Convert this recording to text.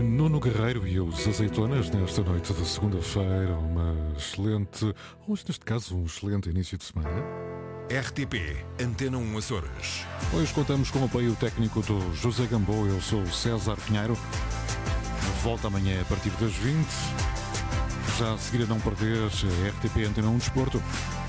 Nuno Guerreiro e os Azeitonas nesta noite de segunda-feira, neste caso, um excelente início de semana. RTP Antena 1 Açores. Hoje contamos com o apoio técnico do José Gamboa. Eu sou o César Pinheiro. Volta amanhã a partir das 20. Já a seguir a não perder a RTP Antena 1 Desporto.